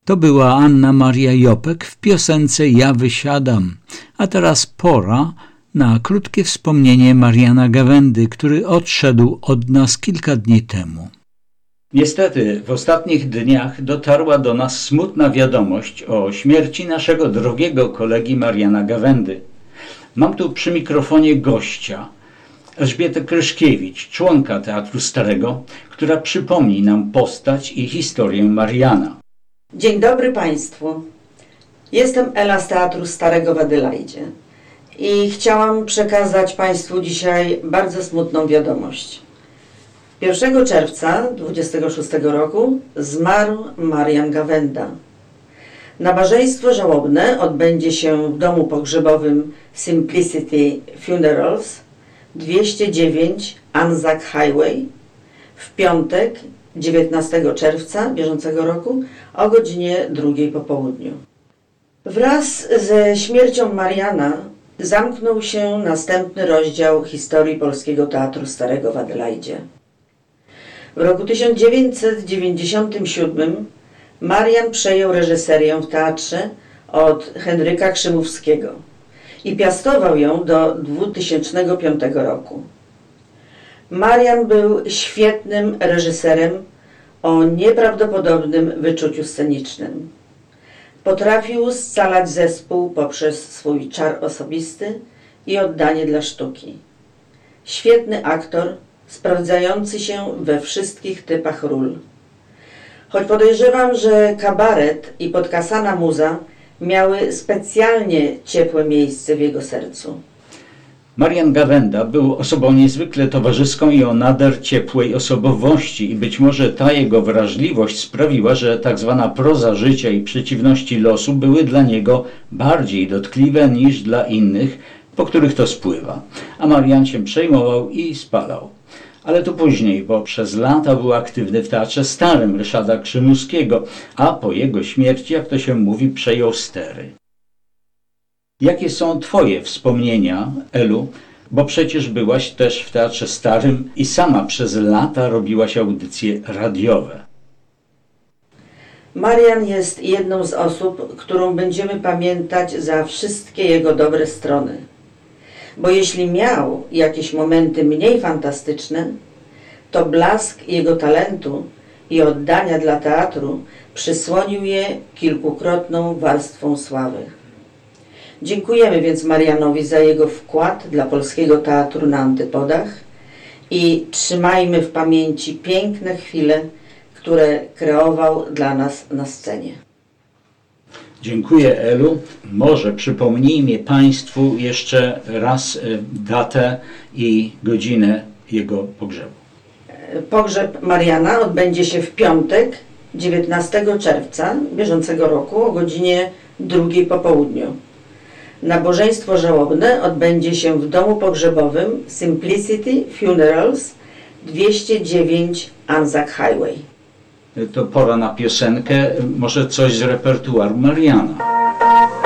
To była Anna Maria Jopek w piosence Ja wysiadam, a teraz pora na krótkie wspomnienie Mariana Gawędy, który odszedł od nas kilka dni temu. Niestety w ostatnich dniach dotarła do nas smutna wiadomość o śmierci naszego drogiego kolegi Mariana Gawędy. Mam tu przy mikrofonie gościa, Elżbietę Kryszkiewicz, członka Teatru Starego, która przypomni nam postać i historię Mariana. Dzień dobry Państwu. Jestem Ela z Teatru Starego w Adelaidzie i chciałam przekazać Państwu dzisiaj bardzo smutną wiadomość. 1 czerwca 26 roku zmarł Marian Gawęda. Nabożeństwo żałobne odbędzie się w domu pogrzebowym Simplicity Funerals 209 Anzac Highway w piątek 19 czerwca bieżącego roku o godzinie 2 po południu. Wraz ze śmiercią Mariana zamknął się następny rozdział historii Polskiego Teatru Starego w Adelaidzie. W roku 1997 Marian przejął reżyserię w teatrze od Henryka Krzymówskiego i piastował ją do 2005 roku. Marian był świetnym reżyserem o nieprawdopodobnym wyczuciu scenicznym. Potrafił scalać zespół poprzez swój czar osobisty i oddanie dla sztuki. Świetny aktor, sprawdzający się we wszystkich typach ról. Choć podejrzewam, że kabaret i podkasana muza miały specjalnie ciepłe miejsce w jego sercu. Marian Gawęda był osobą niezwykle towarzyską i o nader ciepłej osobowości i być może ta jego wrażliwość sprawiła, że tak zwana proza życia i przeciwności losu były dla niego bardziej dotkliwe niż dla innych, po których to spływa. A Marian się przejmował i spalał. Ale to później, bo przez lata był aktywny w Teatrze Starym Ryszarda Krzymówskiego, a po jego śmierci, jak to się mówi, przejął stery. Jakie są Twoje wspomnienia, Elu? Bo przecież byłaś też w Teatrze Starym i sama przez lata robiłaś audycje radiowe. Marian jest jedną z osób, którą będziemy pamiętać za wszystkie jego dobre strony. Bo jeśli miał jakieś momenty mniej fantastyczne, to blask jego talentu i oddania dla teatru przysłonił je kilkukrotną warstwą sławy. Dziękujemy więc Marianowi za jego wkład dla polskiego teatru na antypodach i trzymajmy w pamięci piękne chwile, które kreował dla nas na scenie. Dziękuję, Elu. Może przypomnijmy Państwu jeszcze raz datę i godzinę jego pogrzebu. Pogrzeb Mariana odbędzie się w piątek 19 czerwca bieżącego roku o godzinie 2 po południu. Nabożeństwo żałobne odbędzie się w domu pogrzebowym Simplicity Funerals 209 Anzac Highway. To pora na piosenkę, może coś z repertuaru Mariana.